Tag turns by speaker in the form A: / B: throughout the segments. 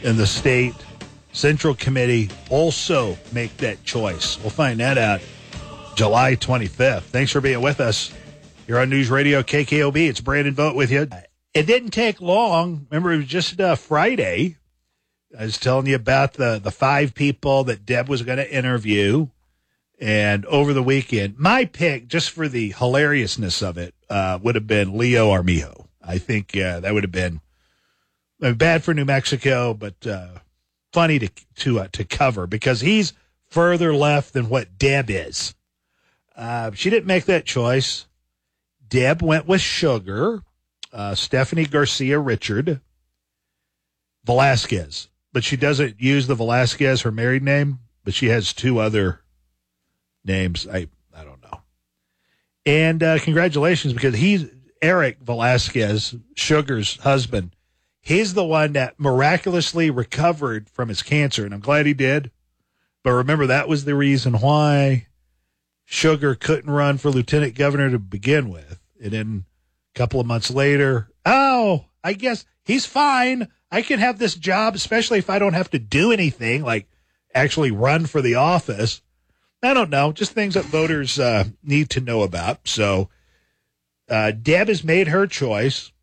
A: and the state Central Committee also make that choice? We'll find that out July 25th. Thanks for being with us here on News Radio KKOB. It's Brandon Vogt with you. It didn't take long. Remember, it was just Friday. I was telling you about the 5 people that Deb was going to interview. And over the weekend, my pick, just for the hilariousness of it, would have been Leo Armijo. I think that would have been bad for New Mexico, but funny to cover because he's further left than what Deb is. She didn't make that choice. Deb went with Sugar, Stephanie Garcia Richard, Velasquez. But she doesn't use the Velasquez, her married name, but she has 2 other names. I don't know. And congratulations, because he's Eric Velasquez, Sugar's husband. He's the one that miraculously recovered from his cancer, and I'm glad he did. But remember, that was the reason why Sugar couldn't run for lieutenant governor to begin with. And then a couple of months later, I guess he's fine. I can have this job, especially if I don't have to do anything, like actually run for the office. I don't know, just things that voters need to know about. So Deb has made her choice,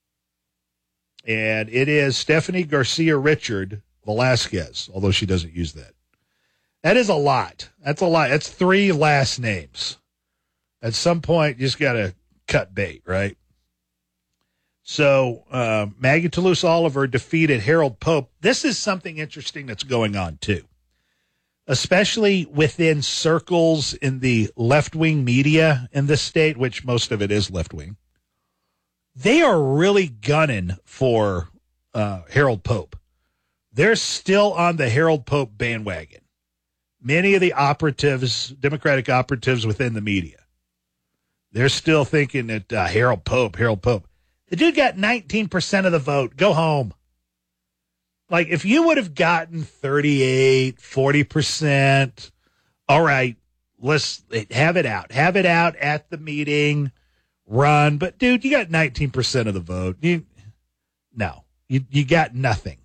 A: and it is Stephanie Garcia Richard Velasquez, although she doesn't use that. That is a lot. That's a lot. That's 3 last names. At some point, you just got to cut bait, right? So Maggie Toulouse Oliver defeated Harold Pope. This is something interesting that's going on, too, especially within circles in the left-wing media in this state, which most of it is left-wing. They are really gunning for Harold Pope. They're still on the Harold Pope bandwagon. Many of the operatives, Democratic operatives within the media, they're still thinking that Harold Pope. The dude got 19% of the vote. Go home. Like, if you would have gotten 38, 40%, all right, let's have it out. Have it out at the meeting, run. But, dude, you got 19% of the vote. You got nothing.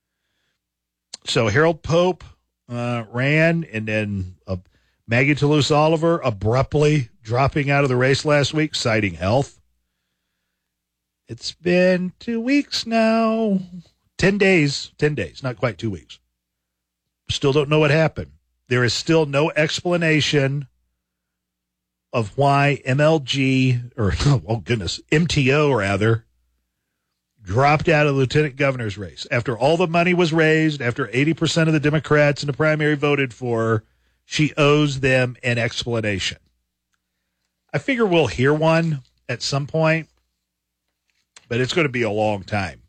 A: So Harold Pope ran, and then Maggie Toulouse Oliver abruptly dropping out of the race last week, citing health. It's been 2 weeks now. 10 days, not quite 2 weeks. Still don't know what happened. There is still no explanation of why MTO rather, dropped out of the lieutenant governor's race. After all the money was raised, after 80% of the Democrats in the primary voted for her, she owes them an explanation. I figure we'll hear one at some point, but it's going to be a long time.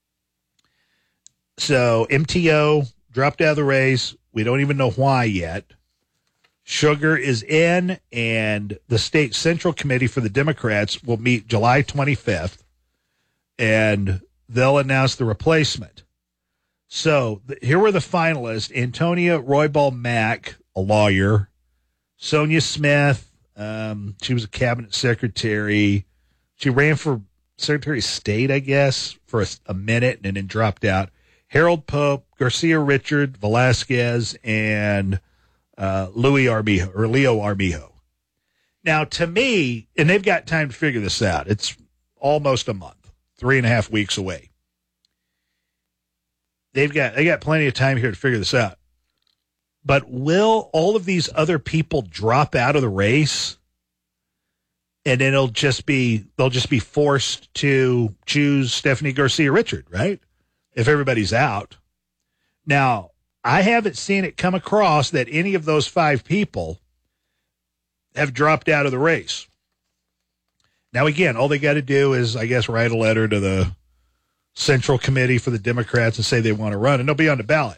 A: So MTO dropped out of the race. We don't even know why yet. Sugar is in, and the state Central Committee for the Democrats will meet July 25th, and they'll announce the replacement. So here were the finalists: Antonia Roybal Mack, a lawyer; Sonia Smith, she was a cabinet secretary. She ran for Secretary of State, I guess, for a minute and then dropped out. Harold Pope, Garcia Richard, Velasquez, and Leo Armijo. Now, to me, and they've got time to figure this out. It's almost a month, 3.5 weeks away. They got plenty of time here to figure this out. But will all of these other people drop out of the race? And then they'll just be forced to choose Stephanie Garcia Richard, right? If everybody's out. Now, I haven't seen it come across that any of those 5 people have dropped out of the race. Now, again, all they got to do is, I guess, write a letter to the Central Committee for the Democrats and say they want to run, and they'll be on the ballot.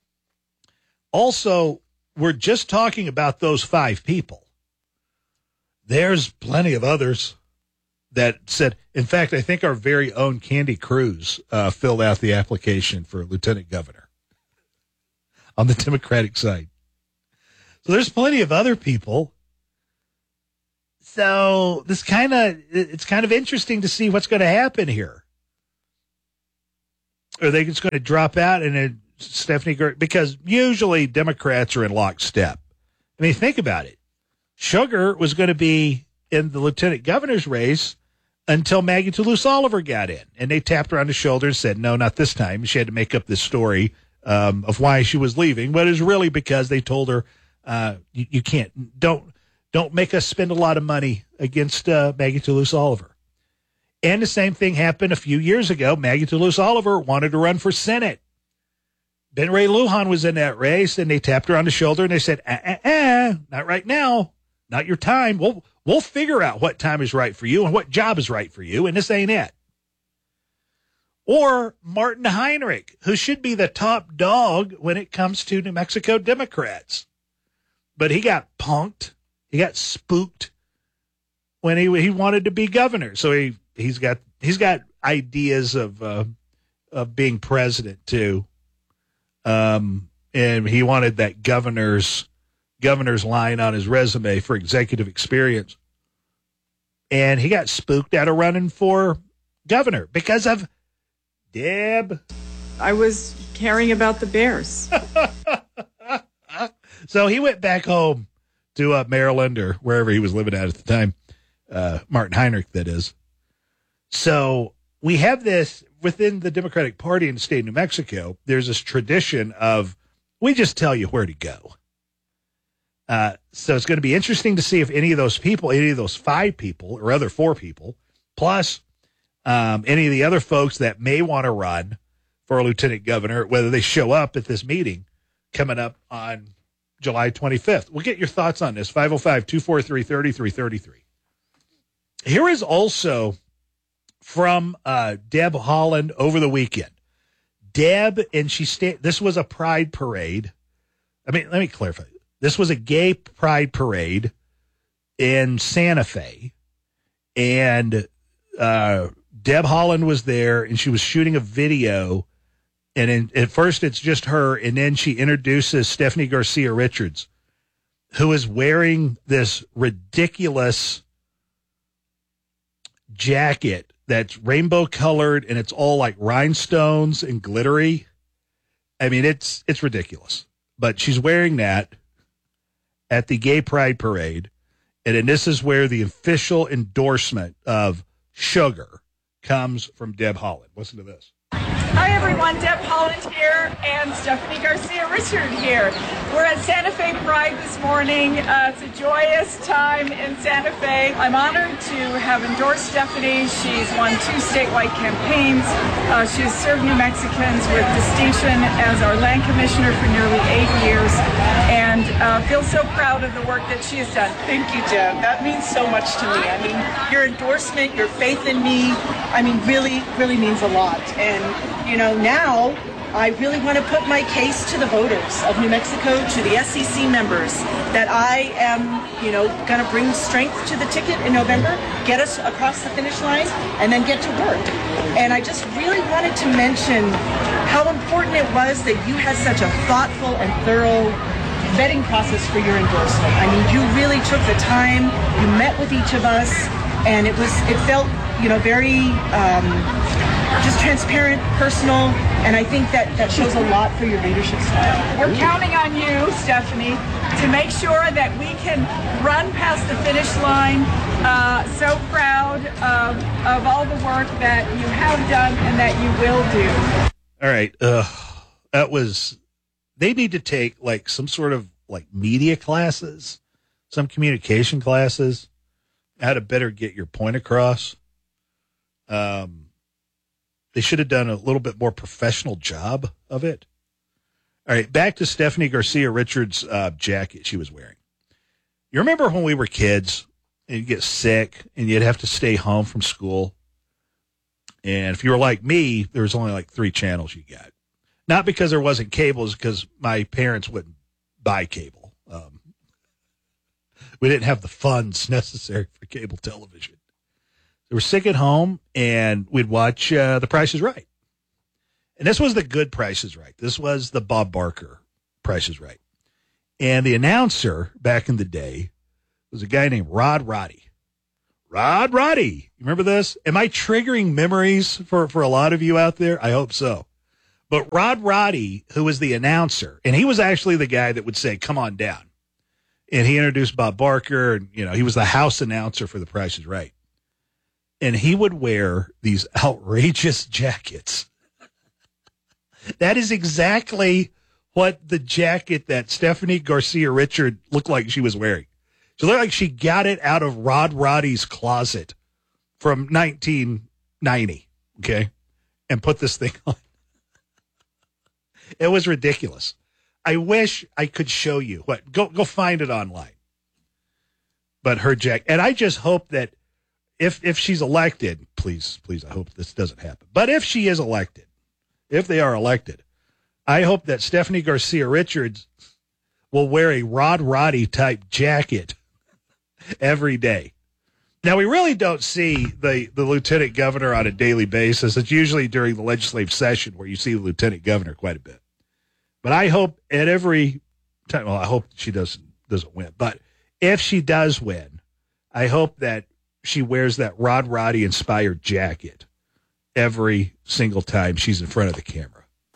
A: Also, we're just talking about those 5 people. There's plenty of others that said, in fact, I think our very own Candy Cruz filled out the application for lieutenant governor on the Democratic side. So there's plenty of other people. So it's kind of interesting to see what's going to happen here. are they just going to drop out and then Stephanie, because usually Democrats are in lockstep. I mean, think about it. Sugar was going to be in the lieutenant governor's race until Maggie Toulouse-Oliver got in, and they tapped her on the shoulder and said, no, not this time. She had to make up this story of why she was leaving, but it was really because they told her, you can't, don't make us spend a lot of money against Maggie Toulouse-Oliver. And the same thing happened a few years ago. Maggie Toulouse-Oliver wanted to run for Senate. Ben Ray Lujan was in that race, and they tapped her on the shoulder, and they said, not right now, not your time. We'll figure out what time is right for you and what job is right for you, and this ain't it. Or Martin Heinrich, who should be the top dog when it comes to New Mexico Democrats. But he got punked. He got spooked when he wanted to be governor. So he's got ideas of being president too. And he wanted that governor's line on his resume for executive experience. And he got spooked out of running for governor because of Deb.
B: I was caring about the Bears.
A: So he went back home to Maryland or wherever he was living at the time. Martin Heinrich, that is. So we have this within the Democratic Party in the state of New Mexico. There's this tradition of, we just tell you where to go. So it's going to be interesting to see if any of those people, any of those 5 people or other 4 people, plus any of the other folks that may want to run for a lieutenant governor, whether they show up at this meeting coming up on July 25th. We'll get your thoughts on this, 505-243-3333. Here is also from Deb Haaland over the weekend. Deb, and this was a pride parade. I mean, let me clarify. This was a gay pride parade in Santa Fe, and Deb Haaland was there, and she was shooting a video, and at first it's just her, and then she introduces Stephanie Garcia Richards, who is wearing this ridiculous jacket that's rainbow colored, and it's all like rhinestones and glittery. I mean, it's ridiculous, but she's wearing that at the Gay Pride Parade, and then this is where the official endorsement of Sugar comes from Deb Haaland. Listen to this.
C: Hi everyone, Deb Haaland here and Stephanie Garcia Richard here. We're at Santa Fe Pride this morning. It's a joyous time in Santa Fe. I'm honored to have endorsed Stephanie. She's won 2 statewide campaigns. She has served New Mexicans with distinction as our land commissioner for nearly 8 years, and feel so proud of the work that she has done.
D: Thank you, Deb. That means so much to me. I mean, your endorsement, your faith in me, I mean, really, really means a lot. And you know, now I really want to put my case to the voters of New Mexico, to the SEC members, that I am, you know, going to bring strength to the ticket in November, get us across the finish line, and then get to work. And I just really wanted to mention how important it was that you had such a thoughtful and thorough vetting process for your endorsement. I mean, you really took the time, you met with each of us, and it felt, you know, very just transparent, personal, and I think that shows a lot for your leadership style.
C: We're counting on you, Stephanie, to make sure that we can run past the finish line. So proud of all the work that you have done and that you will do.
A: All right. They need to take like some sort of like media classes, some communication classes, how to better get your point across. They should have done a little bit more professional job of it. All right, back to Stephanie Garcia Richards' jacket she was wearing. You remember when we were kids and you'd get sick and you'd have to stay home from school? And if you were like me, there was only like 3 channels you got. Not because there wasn't cable, it's because my parents wouldn't buy cable. We didn't have the funds necessary for cable television. We were sick at home, and we'd watch The Price is Right. And this was the good Price is Right. This was the Bob Barker Price is Right. And the announcer back in the day was a guy named Rod Roddy. Rod Roddy. You remember this? Am I triggering memories for a lot of you out there? I hope so. But Rod Roddy, who was the announcer, and he was actually the guy that would say, "Come on down." And he introduced Bob Barker, and, he was the house announcer for The Price is Right. And he would wear these outrageous jackets. That is exactly what the jacket that Stephanie Garcia Richard looked like she was wearing. She looked like she got it out of Rod Roddy's closet from 1990, okay, and put this thing on. It was ridiculous. I wish I could show you. Go find it online. But her jacket, and I just hope that if she's elected, please, I hope this doesn't happen. But if she is elected, if they are elected, I hope that Stephanie Garcia Richards will wear a Rod Roddy type jacket every day. Now, we really don't see the lieutenant governor on a daily basis. It's usually during the legislative session where you see the lieutenant governor quite a bit. But I hope at every time, I hope she doesn't win. But if she does win, I hope that she wears that Rod Roddy inspired jacket every single time she's in front of the camera.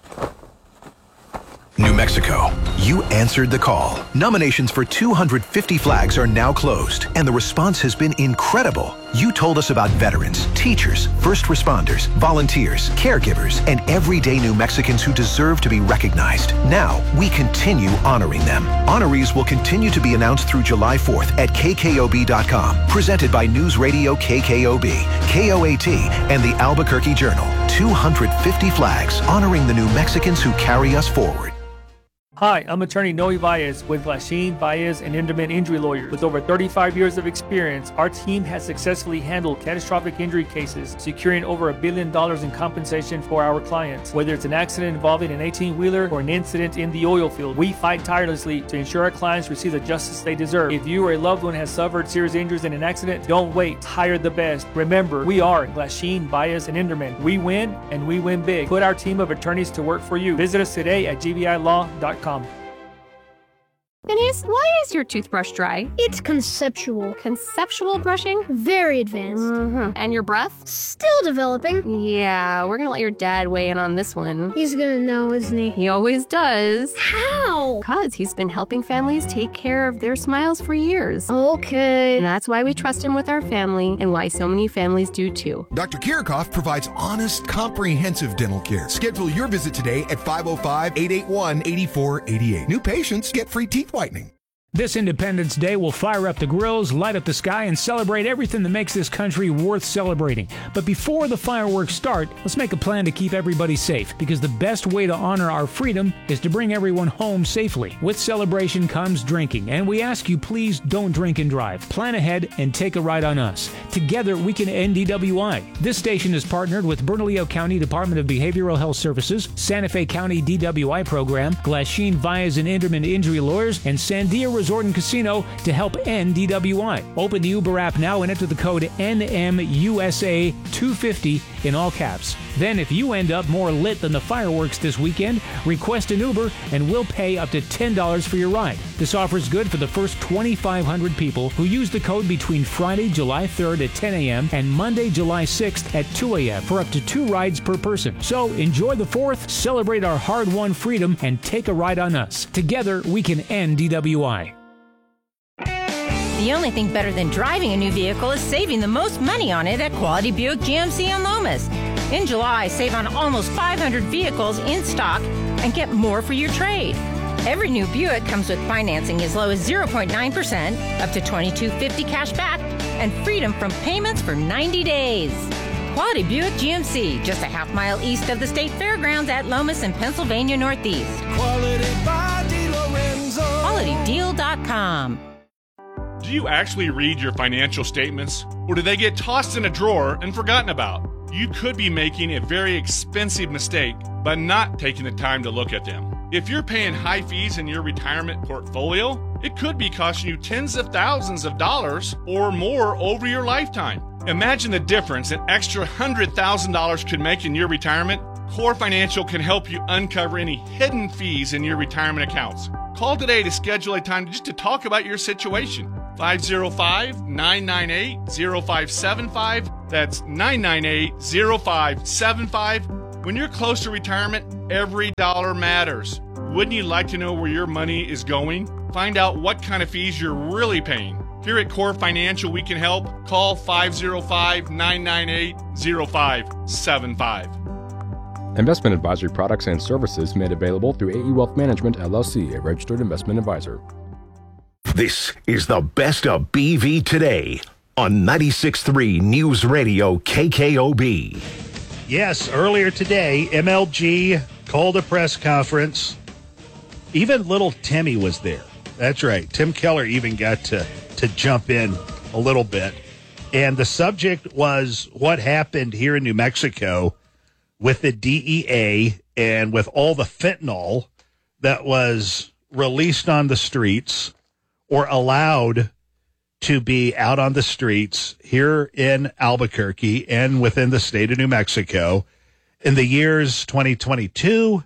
E: New Mexico, you answered the call. Nominations for 250 flags are now closed, and the response has been incredible. You told us about veterans, teachers, first responders, volunteers, caregivers, and everyday New Mexicans who deserve to be recognized. Now, we continue honoring them. Honorees will continue to be announced through July 4th at KKOB.com. Presented by News Radio KKOB, KOAT, and the Albuquerque Journal. 250 flags honoring the New Mexicans who carry us forward.
F: Hi, I'm attorney Noe Baez with Glasheen, Baez, and Inderman Injury Lawyers. With over 35 years of experience, our team has successfully handled catastrophic injury cases, securing over $1 billion in compensation for our clients. Whether it's an accident involving an 18-wheeler or an incident in the oil field, we fight tirelessly to ensure our clients receive the justice they deserve. If you or a loved one has suffered serious injuries in an accident, don't wait. Hire the best. Remember, we are Glasheen, Baez, and Inderman. We win, and we win big. Put our team of attorneys to work for you. Visit us today at gbilaw.com.
G: Denise, why is your toothbrush dry?
H: It's conceptual.
G: Conceptual brushing?
H: Very advanced.
G: Mm-hmm. And your breath?
H: Still developing.
G: Yeah, we're gonna let your dad weigh in on this one.
H: He's gonna know, isn't he?
G: He always does.
H: How?
G: Because he's been helping families take care of their smiles for years.
H: Okay.
G: And that's why we trust him with our family, and why so many families do too.
I: Dr. Kirchhoff provides honest, comprehensive dental care. Schedule your visit today at 505-881-8488. New patients get free teeth whitening.
J: This Independence Day will fire up the grills, light up the sky, and celebrate everything that makes this country worth celebrating. But before the fireworks start, let's make a plan to keep everybody safe, because the best way to honor our freedom is to bring everyone home safely. With celebration comes drinking, and we ask you please don't drink and drive. Plan ahead and take a ride on us. Together we can end DWI. This station is partnered with Bernalillo County Department of Behavioral Health Services, Santa Fe County DWI Program, Glasheen, Baez, and Inderman Injury Lawyers, and Sandia Resort and Casino to help end DWI. Open the Uber app now and enter the code NMUSA250 in all caps. Then if you end up more lit than the fireworks this weekend, request an Uber and we'll pay up to $10 for your ride. This offer is good for the first 2,500 people who use the code between Friday, July 3rd at 10 a.m. and Monday, July 6th at 2 a.m. for up to 2 rides per person. So enjoy the 4th, celebrate our hard-won freedom, and take a ride on us. Together, we can end DWI.
K: The only thing better than driving a new vehicle is saving the most money on it at Quality Buick GMC in Lomas. In July, save on almost 500 vehicles in stock and get more for your trade. Every new Buick comes with financing as low as 0.9%, up to $2,250 cash back, and freedom from payments for 90 days. Quality Buick GMC, just a half-mile east of the State Fairgrounds at Lomas in Pennsylvania Northeast.
L: Quality by DeLorenzo.
K: QualityDeal.com.
M: Do you actually read your financial statements, or do they get tossed in a drawer and forgotten about? You could be making a very expensive mistake by not taking the time to look at them. If you're paying high fees in your retirement portfolio, it could be costing you tens of thousands of dollars or more over your lifetime. Imagine the difference an extra $100,000 could make in your retirement. Core Financial can help you uncover any hidden fees in your retirement accounts. Call today to schedule a time just to talk about your situation. 505-998-0575. That's 998-0575. When you're close to retirement, every dollar matters. Wouldn't you like to know where your money is going? Find out what kind of fees you're really paying. Here at Core Financial, we can help. Call 505-998-0575.
N: Investment advisory products and services made available through AE Wealth Management, LLC, a registered investment advisor.
E: This is the best of BV today on 96.3 News Radio KKOB.
A: Yes, earlier today, MLG called a press conference. Even little Timmy was there. That's right. Tim Keller even got to jump in a little bit. And the subject was what happened here in New Mexico with the DEA and with all the fentanyl that was released on the streets or allowed to be out on the streets here in Albuquerque and within the state of New Mexico in the years 2022,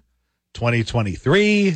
A: 2023,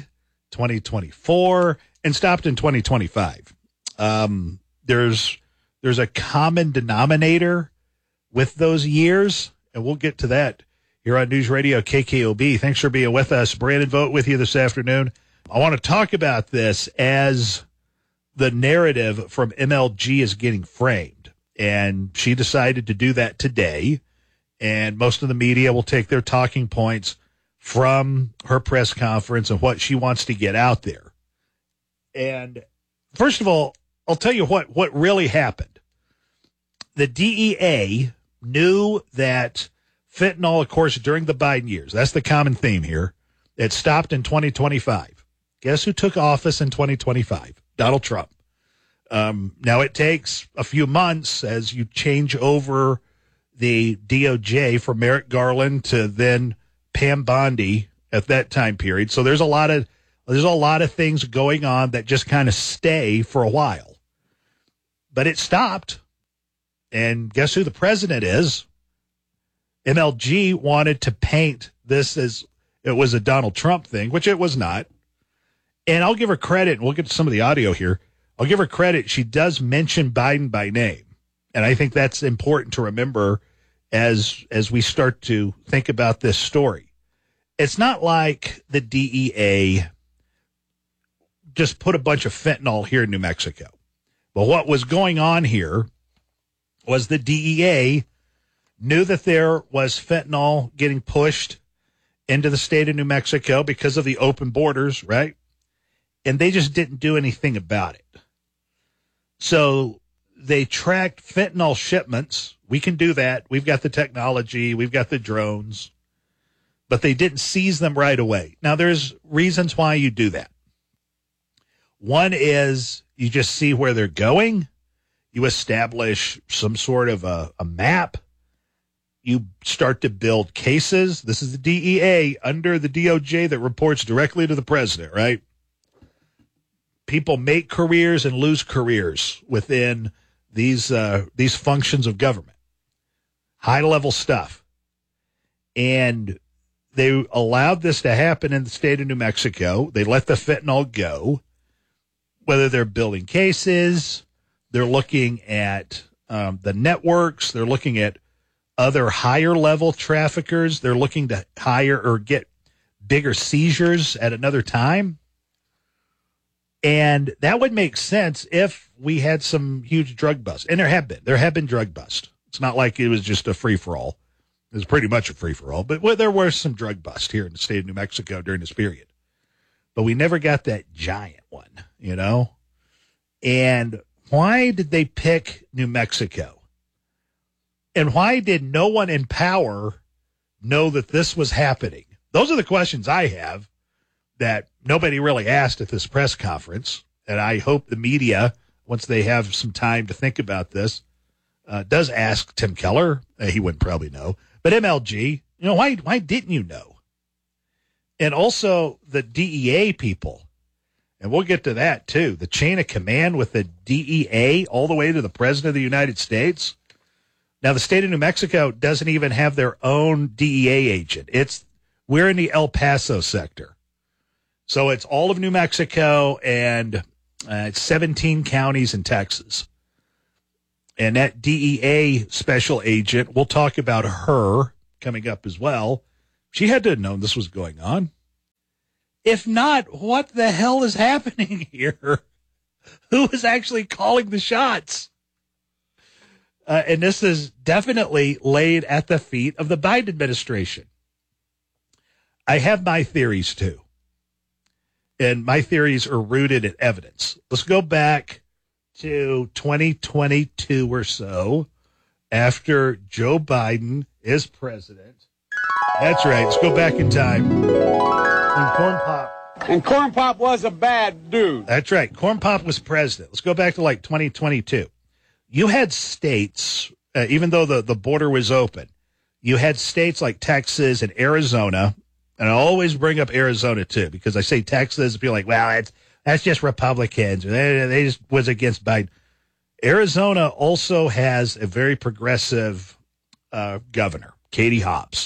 A: 2024, and stopped in 2025. There's a common denominator with those years, and we'll get to that here on News Radio KKOB. Thanks for being with us. Brandon Vogt with you this afternoon. I want to talk about this as the narrative from MLG is getting framed, and she decided to do that today, and most of the media will take their talking points from her press conference and what she wants to get out there. And first of all, I'll tell you what really happened. The DEA knew that fentanyl, of course, during the Biden years, that's the common theme here, it stopped in 2025. Guess who took office in 2025? Donald Trump. Now it takes a few months as you change over the DOJ from Merrick Garland to then Pam Bondi at that time period. So there's a lot of things going on that just kind of stay for a while. But it stopped. And guess who the president is? MLG wanted to paint this as it was a Donald Trump thing, which it was not. And I'll give her credit, and we'll get to some of the audio here. I'll give her credit. She does mention Biden by name. And I think that's important to remember as we start to think about this story. It's not like the DEA just put a bunch of fentanyl here in New Mexico. But what was going on here was the DEA knew that there was fentanyl getting pushed into the state of New Mexico because of the open borders, right? And they just didn't do anything about it. So they tracked fentanyl shipments. We can do that. We've got the technology. We've got the drones. But they didn't seize them right away. Now, there's reasons why you do that. One is you just see where they're going. You establish some sort of a map. You start to build cases. This is the DEA under the DOJ that reports directly to the president, right? People make careers and lose careers within these functions of government. High-level stuff. And they allowed this to happen in the state of New Mexico. They let the fentanyl go. Whether they're building cases, they're looking at the networks, they're looking at other higher-level traffickers, they're looking to hire or get bigger seizures at another time. And that would make sense if we had some huge drug busts. And there have been drug busts. It's not like it was just a free-for-all. It was pretty much a free-for-all. But there were some drug busts here in the state of New Mexico during this period. But we never got that giant one, you know? And why did they pick New Mexico? And why did no one in power know that this was happening? Those are the questions I have that nobody really asked at this press conference. And I hope the media, once they have some time to think about this, does ask Tim Keller. He wouldn't probably know. But MLG, why didn't you know? And also the DEA people. And we'll get to that, too. The chain of command with the DEA all the way to the President of the United States. Now, the state of New Mexico doesn't even have their own DEA agent. We're in the El Paso sector. So it's all of New Mexico and 17 counties in Texas. And that DEA special agent, we'll talk about her coming up as well. She had to have known this was going on. If not, what the hell is happening here? Who is actually calling the shots? And this is definitely laid at the feet of the Biden administration. I have my theories, too. And my theories are rooted in evidence. Let's go back to 2022 or so, after Joe Biden is president. That's right. Let's go back in time. When Corn Pop.
O: And Corn Pop was a bad dude.
A: That's right. Corn Pop was president. Let's go back to like 2022. You had states, even though the border was open, you had states like Texas and Arizona. And I always bring up Arizona, too, because I say Texas, people are like, well, that's just Republicans. They just was against Biden. Arizona also has a very progressive governor, Katie Hobbs.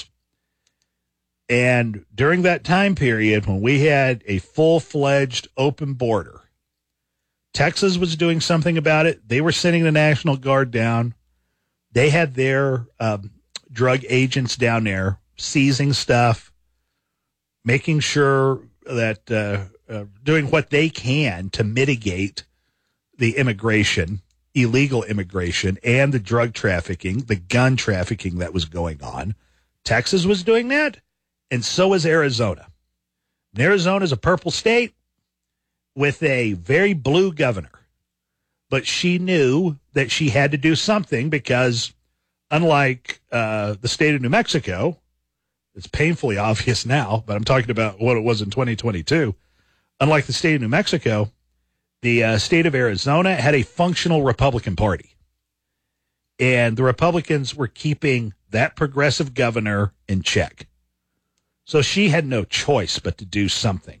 A: And during that time period, when we had a full-fledged open border, Texas was doing something about it. They were sending the National Guard down. They had their drug agents down there seizing stuff, making sure that doing what they can to mitigate the immigration, illegal immigration, and the drug trafficking, the gun trafficking that was going on. Texas was doing that, and so is Arizona. And Arizona is a purple state with a very blue governor. But she knew that she had to do something because, unlike the state of New Mexico, it's painfully obvious now, but I'm talking about what it was in 2022. Unlike the state of New Mexico, the state of Arizona had a functional Republican Party. And the Republicans were keeping that progressive governor in check. So she had no choice but to do something.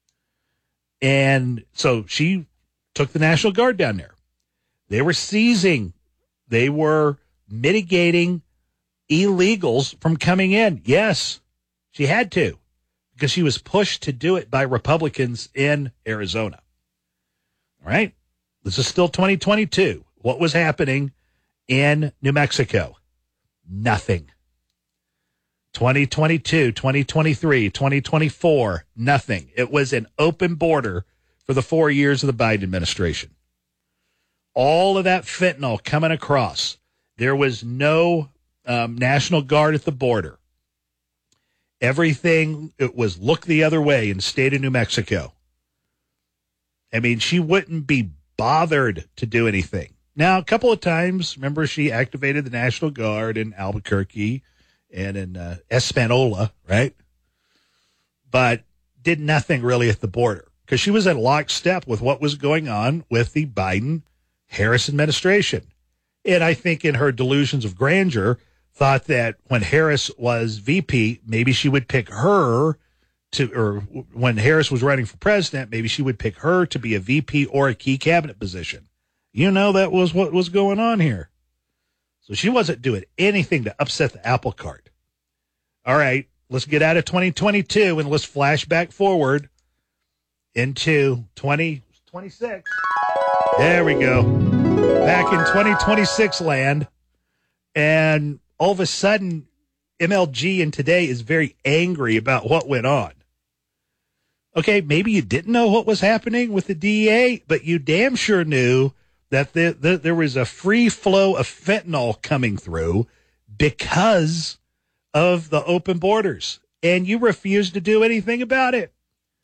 A: And so she took the National Guard down there. They were seizing, they were mitigating illegals from coming in. Yes, she had to, because she was pushed to do it by Republicans in Arizona. All right. This is still 2022. What was happening in New Mexico? Nothing. 2022, 2023, 2024, nothing. It was an open border for the 4 years of the Biden administration. All of that fentanyl coming across. There was no National Guard at the border. Everything, it was look the other way in the state of New Mexico. I mean, she wouldn't be bothered to do anything. Now, a couple of times, remember, she activated the National Guard in Albuquerque and in Espanola, right? But did nothing really at the border because she was at lockstep with what was going on with the Biden-Harris administration. And I think in her delusions of grandeur, thought that when Harris was VP, maybe she would pick her to, or when Harris was running for president, maybe she would pick her to be a VP or a key cabinet position. You know, that was what was going on here. So she wasn't doing anything to upset the apple cart. All right, let's get out of 2022 and let's flash back forward into 2026. There we go. Back in 2026 land. And all of a sudden, MLG and Today is very angry about what went on. Okay, maybe you didn't know what was happening with the DEA, but you damn sure knew that there was a free flow of fentanyl coming through because of the open borders. And you refused to do anything about it.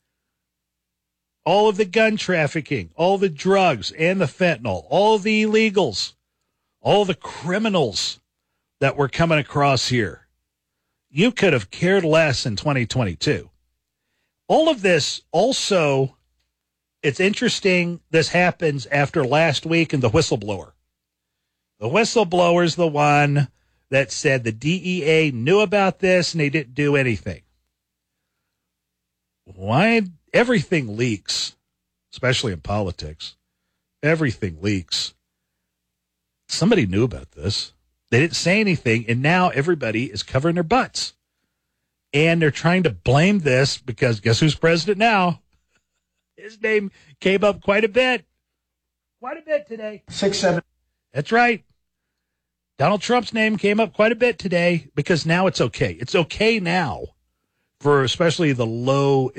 A: All of the gun trafficking, all the drugs and the fentanyl, all the illegals, all the criminals that were coming across here. You could have cared less in 2022. All of this also, it's interesting, this happens after last week and the whistleblower. The whistleblower is the one that said the DEA knew about this and they didn't do anything. Why? Everything leaks, especially in politics. Everything leaks. Somebody knew about this. They didn't say anything, and now everybody is covering their butts. And they're trying to blame this because guess who's president now? His name came up quite a bit. Quite a bit today.
O: 6, 7.
A: That's right. Donald Trump's name came up quite a bit today because now it's okay. It's okay now for especially the low